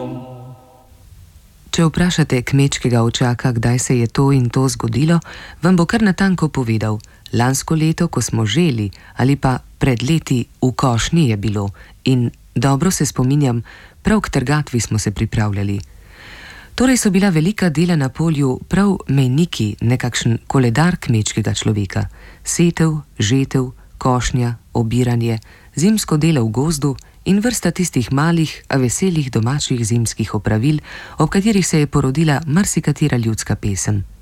Če vprašate kmečkega očaka, kdaj se je to in to zgodilo, vam bo kar natanko povedal: lansko leto, ko smo želi, ali pa pred leti v košnji je bilo in dobro se spominjam, prav k trgatvi smo se pripravljali. Torej so bila velika dela na polju prav mejniki, nekakšen koledar kmečkega človeka. Setev, žetev, košnja, obiranje, zimsko delo v gozdu in vrsta tistih malih, a veselih domačih zimskih opravil, ob katerih se je porodila marsikatera ljudska pesem.